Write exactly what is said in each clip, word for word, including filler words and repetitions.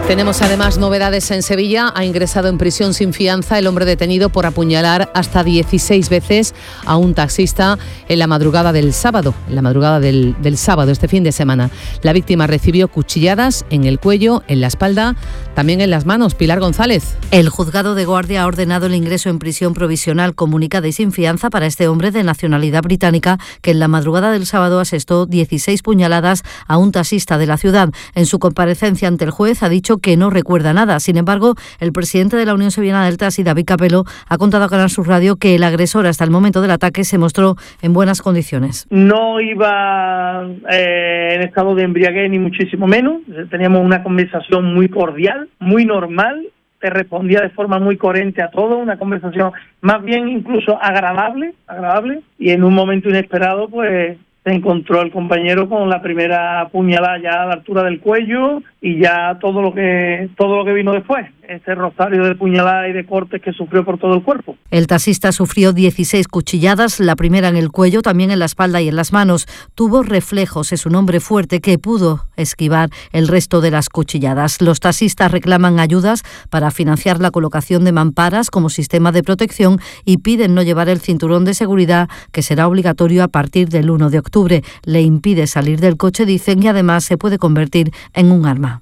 Tenemos además novedades en Sevilla. Ha ingresado en prisión sin fianza el hombre detenido por apuñalar hasta dieciséis veces a un taxista en la madrugada del sábado, en la madrugada del, del sábado, este fin de semana. La víctima recibió cuchilladas en el cuello, en la espalda, también en las manos. Pilar González. El juzgado de guardia ha ordenado el ingreso en prisión provisional comunicada y sin fianza para este hombre de nacionalidad británica que en la madrugada del sábado asestó dieciséis puñaladas a un taxista de la ciudad. En su comparecencia ante el juez ha dicho que no recuerda nada. Sin embargo, el presidente de la Unión Sevillana del Taxi, David Capello, ha contado a Canal Sur Radio que el agresor hasta el momento del ataque se mostró en buenas condiciones. No iba eh, en estado de embriaguez ni muchísimo menos. Teníamos una conversación muy cordial, muy normal. Te respondía de forma muy coherente a todo, una conversación más bien incluso agradable, agradable. Y en un momento inesperado, pues se encontró el compañero con la primera puñalada ya a la altura del cuello y ya todo lo que todo lo que vino después, ese rosario de puñaladas y de cortes que sufrió por todo el cuerpo. El taxista sufrió dieciséis cuchilladas, la primera en el cuello, también en la espalda y en las manos. Tuvo reflejos, es un hombre fuerte que pudo esquivar el resto de las cuchilladas. Los taxistas reclaman ayudas para financiar la colocación de mamparas como sistema de protección y piden no llevar el cinturón de seguridad, que será obligatorio a partir del uno de octubre. Le impide salir del coche, dicen, y además se puede convertir en un arma.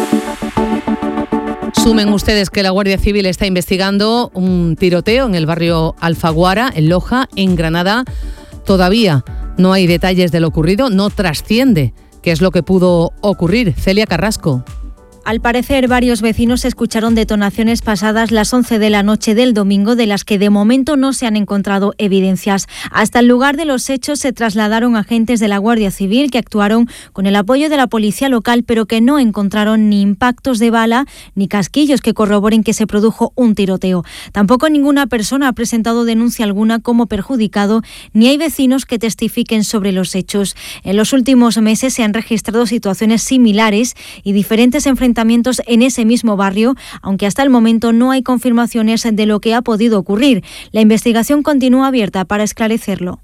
Sumen ustedes que la Guardia Civil está investigando un tiroteo en el barrio Alfaguara, en Loja, en Granada. Todavía no hay detalles de lo ocurrido, no trasciende qué es lo que pudo ocurrir. Celia Carrasco. Al parecer, varios vecinos escucharon detonaciones pasadas las once de la noche del domingo, de las que de momento no se han encontrado evidencias. Hasta el lugar de los hechos se trasladaron agentes de la Guardia Civil que actuaron con el apoyo de la policía local, pero que no encontraron ni impactos de bala ni casquillos que corroboren que se produjo un tiroteo. Tampoco ninguna persona ha presentado denuncia alguna como perjudicado, ni hay vecinos que testifiquen sobre los hechos. En los últimos meses se han registrado situaciones similares y diferentes enfrentamientos en ese mismo barrio, aunque hasta el momento no hay confirmaciones de lo que ha podido ocurrir. La investigación continúa abierta para esclarecerlo.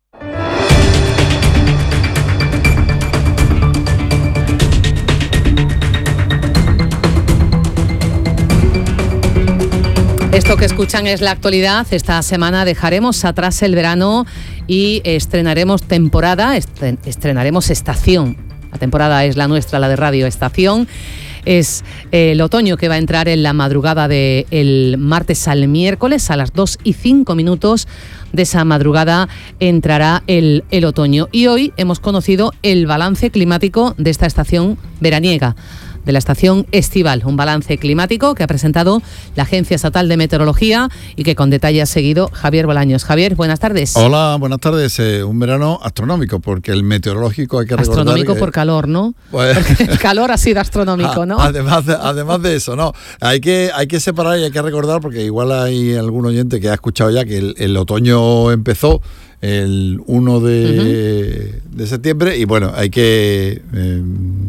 Esto que escuchan es la actualidad. Esta semana dejaremos atrás el verano y estrenaremos temporada, estrenaremos estación. La temporada es la nuestra, la de Radio Estación. Es el otoño que va a entrar en la madrugada del martes al miércoles. A las dos y cinco minutos de esa madrugada entrará el, el otoño. Y hoy hemos conocido el balance climático de esta estación veraniega, de la estación estival, un balance climático que ha presentado la Agencia Estatal de Meteorología y que con detalle ha seguido Javier Bolaños. Javier, buenas tardes. Hola, buenas tardes. Eh, un verano astronómico, porque el meteorológico hay que recordar... Astronómico que, por calor, ¿no? Pues, porque el calor ha sido astronómico, ¿no? Además de, además de eso, no. Hay que, hay que separar y hay que recordar, porque igual hay algún oyente que ha escuchado ya que el, el otoño empezó el uno de, uh-huh. de septiembre y bueno, hay que eh,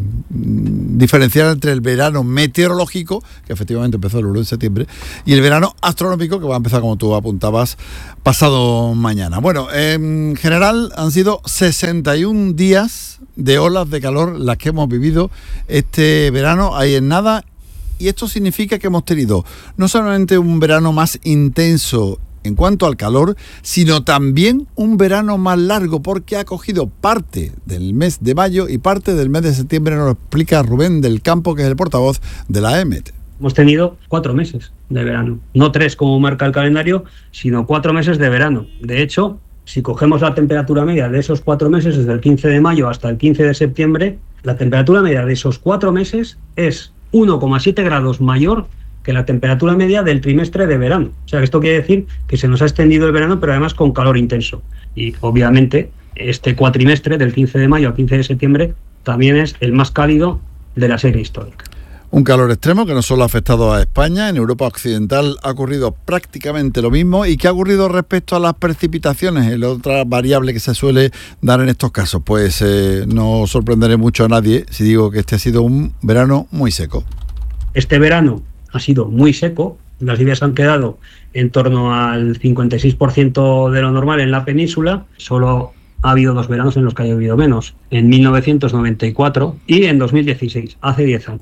diferenciar entre el verano meteorológico, que efectivamente empezó el uno de septiembre, y el verano astronómico, que va a empezar, como tú apuntabas, pasado mañana. Bueno, en general han sido sesenta y un días de olas de calor las que hemos vivido este verano, ahí en nada, y esto significa que hemos tenido no solamente un verano más intenso en cuanto al calor, sino también un verano más largo, porque ha cogido parte del mes de mayo y parte del mes de septiembre. Nos lo explica Rubén del Campo, que es el portavoz de la E M E T. Hemos tenido cuatro meses de verano, no tres como marca el calendario, sino cuatro meses de verano. De hecho, si cogemos la temperatura media de esos cuatro meses, desde el quince de mayo hasta el quince de septiembre, la temperatura media de esos cuatro meses es uno coma siete grados mayor que la temperatura media del trimestre de verano. O sea, que esto quiere decir que se nos ha extendido el verano, pero además con calor intenso. Y obviamente este cuatrimestre del quince de mayo al quince de septiembre también es el más cálido de la serie histórica. Un calor extremo que no solo ha afectado a España, en Europa Occidental ha ocurrido prácticamente lo mismo. ¿Y qué ha ocurrido respecto a las precipitaciones? Es la otra variable que se suele dar en estos casos. Pues eh, no sorprenderé mucho a nadie si digo que este ha sido un verano muy seco. Este verano ha sido muy seco, las lluvias han quedado en torno al cincuenta y seis por ciento de lo normal en la península. Solo ha habido dos veranos en los que ha llovido menos, en mil novecientos noventa y cuatro y en dos mil dieciséis, hace diez años.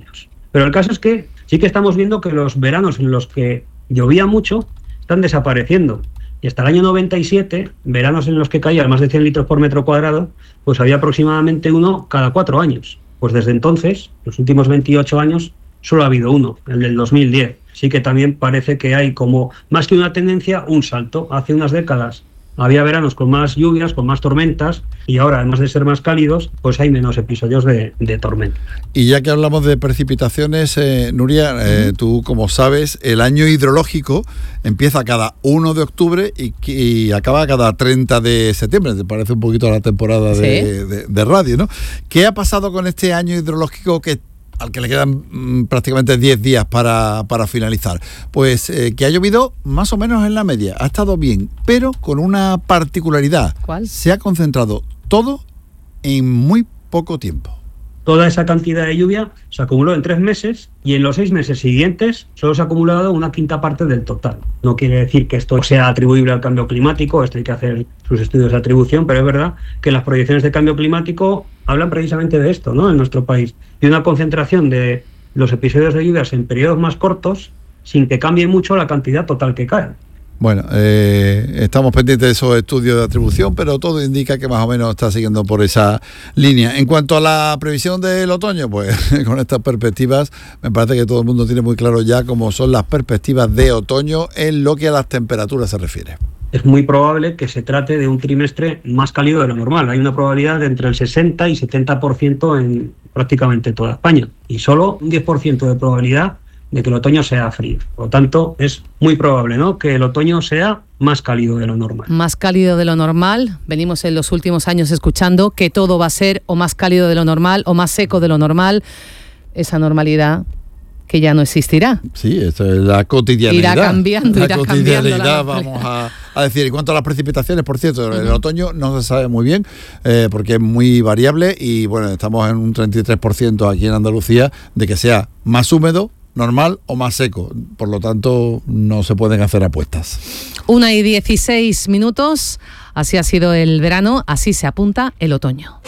Pero el caso es que sí que estamos viendo que los veranos en los que llovía mucho están desapareciendo. Y hasta el año noventa y siete, veranos en los que caía más de cien litros por metro cuadrado, pues había aproximadamente uno cada cuatro años. Pues desde entonces, los últimos veintiocho años, solo ha habido uno, el del dos mil diez. Sí que también parece que hay como, más que una tendencia, un salto. Hace unas décadas había veranos con más lluvias, con más tormentas, y ahora, además de ser más cálidos, pues hay menos episodios de, de tormenta. Y ya que hablamos de precipitaciones, eh, Nuria, eh, tú como sabes, el año hidrológico empieza cada uno de octubre y, y acaba cada treinta de septiembre. Te parece un poquito a la temporada ¿Sí? de, de, de radio, ¿no? ¿Qué ha pasado con este año hidrológico que al que le quedan mmm, prácticamente diez días para, para finalizar? Pues eh, que ha llovido más o menos en la media, ha estado bien, pero con una particularidad. ¿Cuál? Se ha concentrado todo en muy poco tiempo. Toda esa cantidad de lluvia se acumuló en tres meses y en los seis meses siguientes solo se ha acumulado una quinta parte del total. No quiere decir que esto sea atribuible al cambio climático, esto hay que hacer sus estudios de atribución, pero es verdad que las proyecciones de cambio climático hablan precisamente de esto, ¿no?, en nuestro país. Y una concentración de los episodios de lluvias en periodos más cortos sin que cambie mucho la cantidad total que cae. Bueno, eh, estamos pendientes de esos estudios de atribución, pero todo indica que más o menos está siguiendo por esa línea. En cuanto a la previsión del otoño, pues con estas perspectivas, me parece que todo el mundo tiene muy claro ya cómo son las perspectivas de otoño en lo que a las temperaturas se refiere. Es muy probable que se trate de un trimestre más cálido de lo normal. Hay una probabilidad de entre el sesenta y setenta por ciento en prácticamente toda España y solo un diez por ciento de probabilidad de que el otoño sea frío. Por lo tanto, es muy probable, ¿no?, que el otoño sea más cálido de lo normal. Más cálido de lo normal. Venimos en los últimos años escuchando que todo va a ser o más cálido de lo normal o más seco de lo normal. Esa normalidad que ya no existirá. Sí, esto es la cotidianidad. Irá cambiando, la irá cotidianidad, cambiando la vamos a, a decir. En cuanto a las precipitaciones, por cierto, uh-huh. el otoño no se sabe muy bien eh, porque es muy variable y bueno, estamos en un treinta y tres por ciento aquí en Andalucía de que sea más húmedo, normal o más seco. Por lo tanto, no se pueden hacer apuestas. Una y dieciséis minutos. Así ha sido el verano, así se apunta el otoño.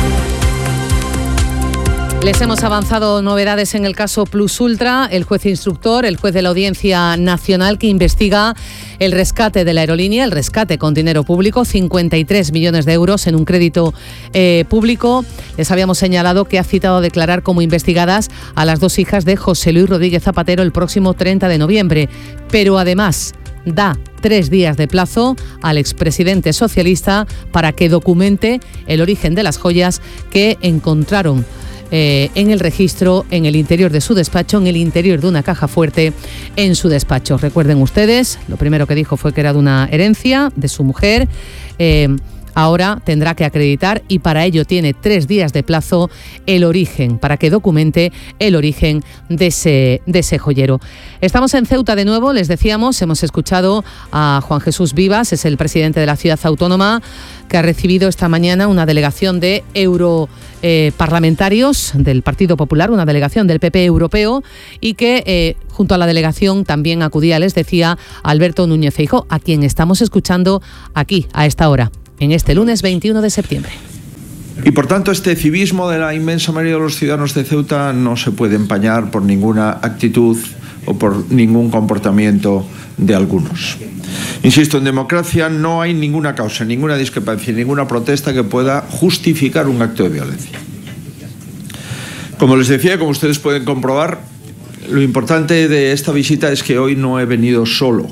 Les hemos avanzado novedades en el caso Plus Ultra. El juez instructor, el juez de la Audiencia Nacional que investiga el rescate de la aerolínea, el rescate con dinero público, cincuenta y tres millones de euros en un crédito eh, público. Les habíamos señalado que ha citado a declarar como investigadas a las dos hijas de José Luis Rodríguez Zapatero el próximo treinta de noviembre. Pero además da tres días de plazo al expresidente socialista para que documente el origen de las joyas que encontraron Eh, en el registro, en el interior de su despacho, en el interior de una caja fuerte en su despacho. Recuerden ustedes, lo primero que dijo fue que era de una herencia de su mujer. Eh, ahora tendrá que acreditar y para ello tiene tres días de plazo el origen, para que documente el origen de ese, de ese joyero. Estamos en Ceuta de nuevo, les decíamos, hemos escuchado a Juan Jesús Vivas, es el presidente de la ciudad autónoma, que ha recibido esta mañana una delegación de europarlamentarios eh, del Partido Popular, una delegación del P P europeo, y que eh, junto a la delegación también acudía, les decía, Alberto Núñez Feijóo, a quien estamos escuchando aquí a esta hora, en este lunes veintiuno de septiembre. Y por tanto este civismo de la inmensa mayoría de los ciudadanos de Ceuta no se puede empañar por ninguna actitud o por ningún comportamiento de algunos. Insisto, en democracia no hay ninguna causa, ninguna discrepancia, ninguna protesta que pueda justificar un acto de violencia. Como les decía, como ustedes pueden comprobar, lo importante de esta visita es que hoy no he venido solo.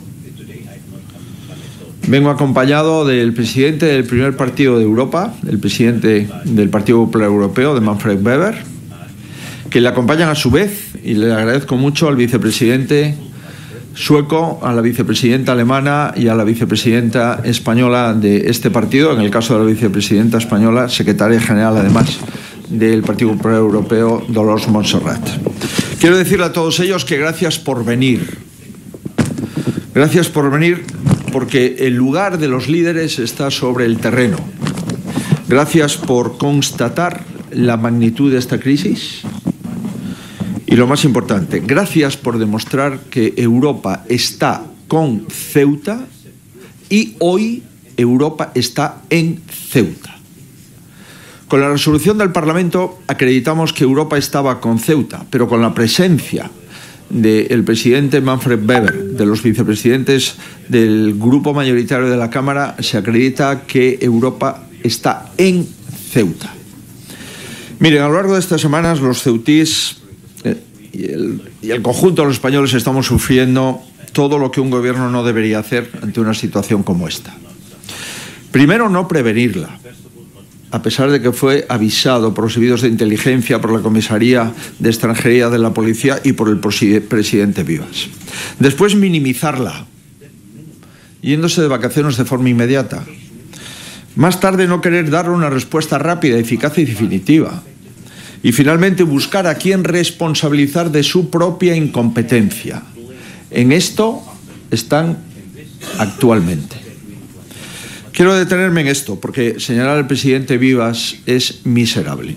Vengo acompañado del presidente del primer partido de Europa, el presidente del Partido Popular Europeo, de Manfred Weber, que le acompañan a su vez, y le agradezco mucho al vicepresidente sueco, a la vicepresidenta alemana y a la vicepresidenta española de este partido, en el caso de la vicepresidenta española, secretaria general además del Partido Popular Europeo, Dolors Montserrat. Quiero decirle a todos ellos que gracias por venir. Gracias por venir porque el lugar de los líderes está sobre el terreno. Gracias por constatar la magnitud de esta crisis. Y lo más importante, gracias por demostrar que Europa está con Ceuta y hoy Europa está en Ceuta. Con la resolución del Parlamento acreditamos que Europa estaba con Ceuta, pero con la presencia del presidente Manfred Weber, de los vicepresidentes del grupo mayoritario de la Cámara, se acredita que Europa está en Ceuta. Miren, a lo largo de estas semanas los ceutís eh, y, el, y el conjunto de los españoles estamos sufriendo todo lo que un gobierno no debería hacer ante una situación como esta. Primero, no prevenirla, a pesar de que fue avisado por los servicios de inteligencia, por la Comisaría de Extranjería de la Policía y por el presidente Vivas. Después, minimizarla, yéndose de vacaciones de forma inmediata. Más tarde, no querer darle una respuesta rápida, eficaz y definitiva. Y finalmente, buscar a quién responsabilizar de su propia incompetencia. En esto están actualmente. Quiero detenerme en esto, porque señalar al presidente Vivas es miserable.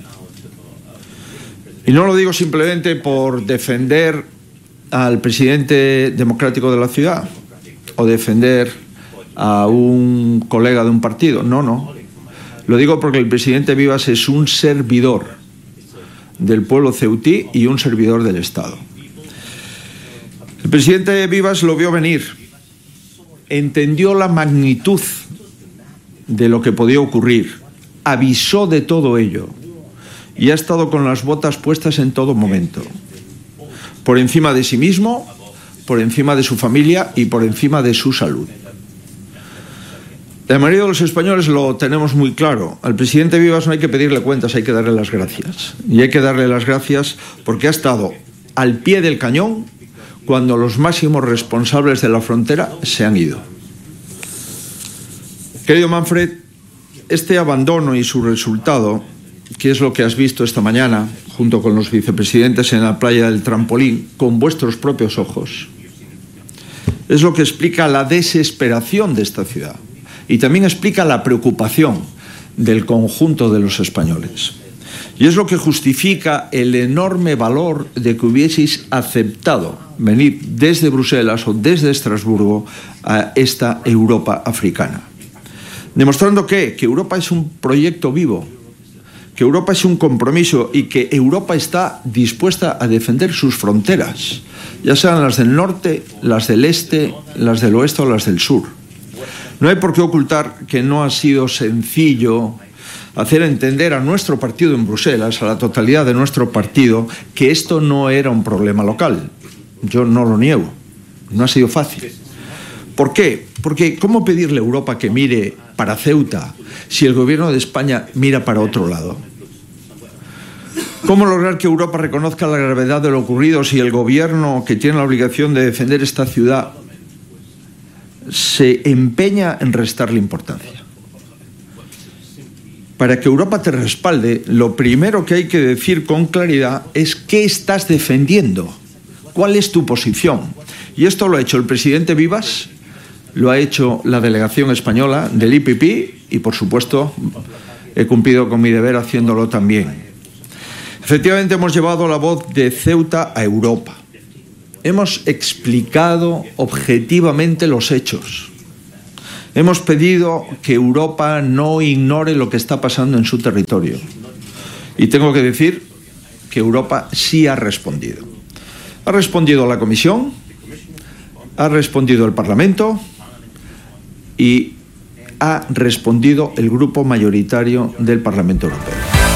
Y no lo digo simplemente por defender al presidente democrático de la ciudad o defender a un colega de un partido. No, no. Lo digo porque el presidente Vivas es un servidor del pueblo ceutí y un servidor del Estado. El presidente Vivas lo vio venir, entendió la magnitud de lo que podía ocurrir, avisó de todo ello y ha estado con las botas puestas en todo momento, por encima de sí mismo, por encima de su familia y por encima de su salud. La mayoría de los españoles lo tenemos muy claro. Al presidente Vivas no hay que pedirle cuentas, hay que darle las gracias. Y hay que darle las gracias porque ha estado al pie del cañón cuando los máximos responsables de la frontera se han ido. Querido Manfred, este abandono y su resultado, que es lo que has visto esta mañana, junto con los vicepresidentes en la playa del Trampolín, con vuestros propios ojos, es lo que explica la desesperación de esta ciudad y también explica la preocupación del conjunto de los españoles. Y es lo que justifica el enorme valor de que hubieseis aceptado venir desde Bruselas o desde Estrasburgo a esta Europa africana. Demostrando que, que Europa es un proyecto vivo, que Europa es un compromiso y que Europa está dispuesta a defender sus fronteras, ya sean las del norte, las del este, las del oeste o las del sur. No hay por qué ocultar que no ha sido sencillo hacer entender a nuestro partido en Bruselas, a la totalidad de nuestro partido, que esto no era un problema local. Yo no lo niego, no ha sido fácil. ¿Por qué? Porque ¿cómo pedirle a Europa que mire para Ceuta si el gobierno de España mira para otro lado? ¿Cómo lograr que Europa reconozca la gravedad de lo ocurrido si el gobierno que tiene la obligación de defender esta ciudad se empeña en restarle importancia? Para que Europa te respalde, lo primero que hay que decir con claridad es qué estás defendiendo, cuál es tu posición. Y esto lo ha hecho el presidente Vivas, lo ha hecho la delegación española del I P P y, por supuesto, he cumplido con mi deber haciéndolo también. Efectivamente, hemos llevado la voz de Ceuta a Europa. Hemos explicado objetivamente los hechos. Hemos pedido que Europa no ignore lo que está pasando en su territorio. Y tengo que decir que Europa sí ha respondido. Ha respondido la Comisión, ha respondido el Parlamento y ha respondido el grupo mayoritario del Parlamento Europeo.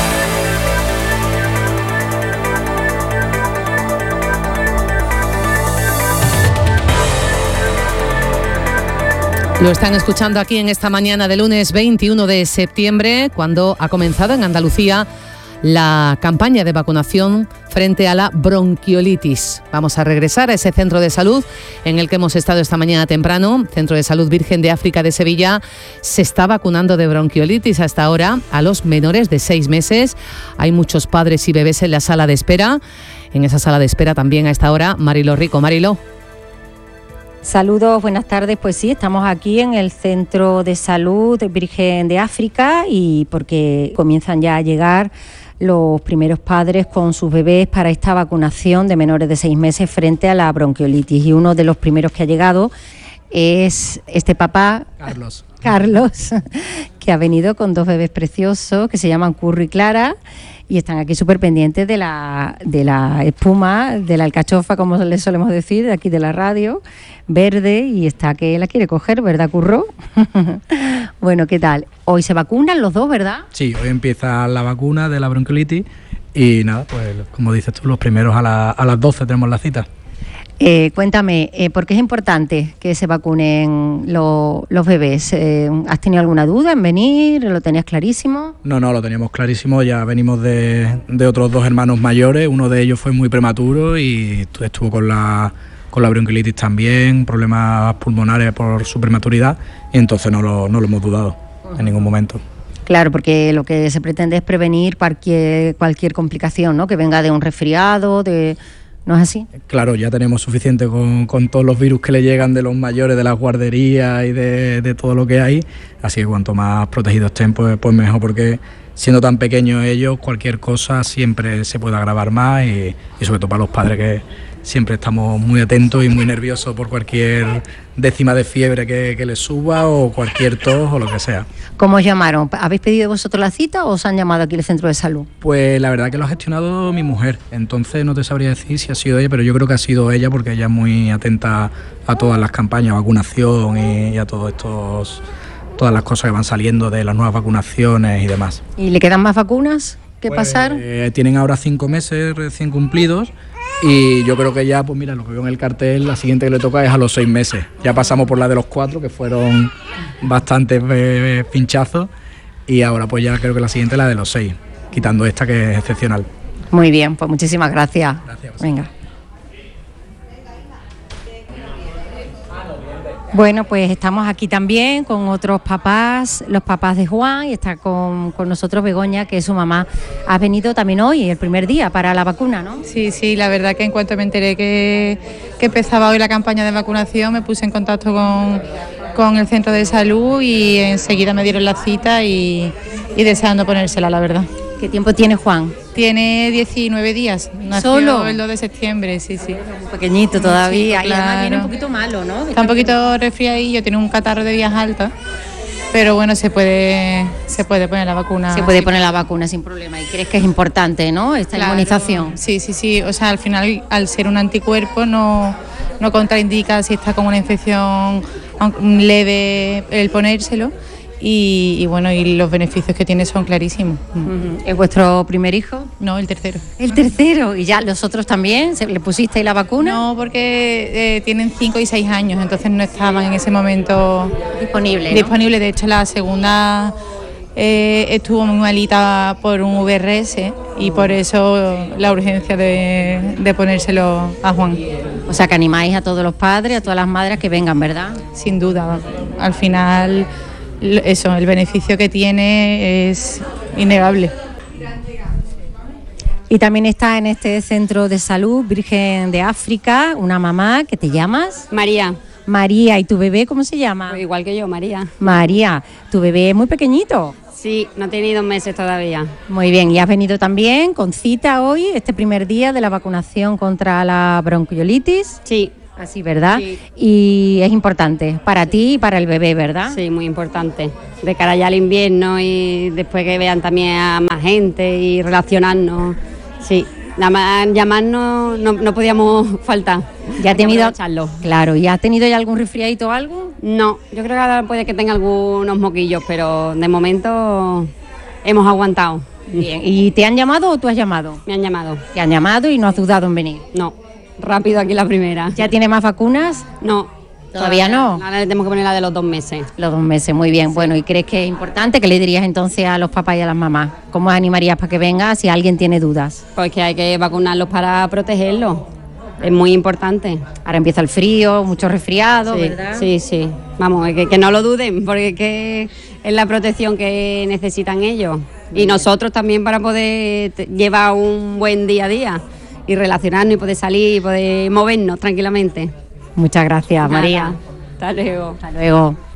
Lo están escuchando aquí en esta mañana de lunes veintiuno de septiembre, cuando ha comenzado en Andalucía la campaña de vacunación frente a la bronquiolitis. Vamos a regresar a ese centro de salud en el que hemos estado esta mañana temprano, Centro de Salud Virgen de África de Sevilla. Se está vacunando de bronquiolitis hasta ahora a los menores de seis meses. Hay muchos padres y bebés en la sala de espera. En esa sala de espera también a esta hora Mariló Rico. Mariló. Saludos, buenas tardes. Pues sí, estamos aquí en el Centro de Salud Virgen de África y porque comienzan ya a llegar los primeros padres con sus bebés para esta vacunación de menores de seis meses frente a la bronquiolitis. Y uno de los primeros que ha llegado es este papá, Carlos. Carlos, que que ha venido con dos bebés preciosos que se llaman Curro y Clara y están aquí súper pendientes de la, de la espuma, de la alcachofa, como les solemos decir, de aquí de la radio, verde, y está que la quiere coger, ¿verdad, Curro? Bueno, ¿qué tal? Hoy se vacunan los dos, ¿verdad? Sí, hoy empieza la vacuna de la bronquiolitis y nada, pues como dices tú, los primeros a, la, a las doce tenemos la cita. Eh, cuéntame, eh, ¿por qué es importante que se vacunen lo, los bebés? Eh, ¿Has tenido alguna duda en venir? ¿Lo tenías clarísimo? No, no, lo teníamos clarísimo. Ya venimos de, de otros dos hermanos mayores. Uno de ellos fue muy prematuro y estuvo con la, con la bronquiolitis también, problemas pulmonares por su prematuridad, y entonces no lo, no lo hemos dudado en ningún momento. Claro, porque lo que se pretende es prevenir cualquier, cualquier complicación, ¿no? Que venga de un resfriado, de... ¿No es así? Claro, ya tenemos suficiente con, con todos los virus que le llegan de los mayores, de las guarderías y de, de todo lo que hay, así que cuanto más protegidos estén, pues, pues mejor, porque siendo tan pequeños ellos, cualquier cosa siempre se puede agravar más y, y sobre todo para los padres, que siempre estamos muy atentos y muy nerviosos por cualquier décima de fiebre que, que les suba o cualquier tos o lo que sea. ¿Cómo os llamaron? ¿Habéis pedido vosotros la cita o os han llamado aquí al centro de salud? Pues la verdad que lo ha gestionado mi mujer, entonces no te sabría decir si ha sido ella, pero yo creo que ha sido ella porque ella es muy atenta a todas las campañas, vacunación y, y a todos estos, todas las cosas que van saliendo de las nuevas vacunaciones y demás. ¿Y le quedan más vacunas que pues, pasar? Eh, tienen ahora cinco meses recién cumplidos. Y yo creo que ya, pues mira, lo que veo en el cartel, la siguiente que le toca es a los seis meses. Ya pasamos por la de los cuatro, que fueron bastantes eh, pinchazos, y ahora pues ya creo que la siguiente es la de los seis, quitando esta que es excepcional. Muy bien, pues muchísimas gracias. Gracias. Venga. Bueno, pues estamos aquí también con otros papás, los papás de Juan, y está con, con nosotros Begoña, que es su mamá. Has venido también hoy, el primer día, para la vacuna, ¿no? Sí, sí, la verdad que en cuanto me enteré que, que empezaba hoy la campaña de vacunación, me puse en contacto con, con el centro de salud y enseguida me dieron la cita y, y deseando ponérsela, la verdad. ¿Qué tiempo tiene Juan? Tiene diecinueve días, nació ¿Solo? el dos de septiembre, sí, sí. Muy pequeñito todavía, sí, claro. Y además viene un poquito malo, ¿no? Está un poquito resfriadillo, tiene un catarro de vías altas, pero bueno, se puede se puede poner la vacuna. Se puede poner la vacuna sin problema. ¿Y crees que es importante, no, esta claro, inmunización? Sí, sí, sí, o sea, al final, al ser un anticuerpo, no, no contraindica si está con una infección leve el ponérselo. Y, y bueno, y los beneficios que tiene son clarísimos. Uh-huh. ¿Es vuestro primer hijo? No, el tercero. ¿El tercero? ¿Y ya los otros también? ¿Le pusisteis la vacuna? No, porque eh, tienen cinco y seis años, entonces no estaban en ese momento disponibles. ¿no? Disponible. De hecho, la segunda eh, estuvo muy malita por un V R S y por eso la urgencia de, de ponérselo a Juan. O sea, que animáis a todos los padres, a todas las madres que vengan, ¿verdad? Sin duda. Al final... Eso, el beneficio que tiene es innegable. Y también está en este centro de salud Virgen de África una mamá, ¿que te llamas? María. María, ¿y tu bebé cómo se llama? Pues igual que yo, María. María, ¿tu bebé es muy pequeñito? Sí, no tiene dos meses todavía. Muy bien, y has venido también con cita hoy, este primer día de la vacunación contra la bronquiolitis. Sí. Así, ¿verdad? Sí. Y es importante para ti y para el bebé, ¿verdad? Sí, muy importante. De cara ya al invierno y después que vean también a más gente y relacionarnos. Sí, nada más llamarnos no, no podíamos faltar. ¿Ya ha tenido, claro, ¿y has tenido ya algún resfriadito o algo? No, yo creo que ahora puede que tenga algunos moquillos, pero de momento hemos aguantado. Bien, ¿y te han llamado o tú has llamado? Me han llamado. ¿Te han llamado y no has dudado en venir? No. Rápido aquí la primera. ¿Ya tiene más vacunas? No. ¿Todavía, ¿Todavía no? Ahora le tenemos que poner la de los dos meses. Los dos meses, muy bien. Sí. Bueno, ¿y crees que es importante? ¿Qué le dirías entonces a los papás y a las mamás? ¿Cómo animarías para que venga si alguien tiene dudas? Pues que hay que vacunarlos para protegerlos. Es muy importante. Ahora empieza el frío, mucho resfriado, sí, ¿verdad? Sí, sí. Vamos, que, que no lo duden, porque es, que es la protección que necesitan ellos. Muy y bien. Nosotros también para poder llevar un buen día a día. Y relacionarnos y poder salir y poder movernos tranquilamente. Muchas gracias, María. Hasta luego. Hasta luego.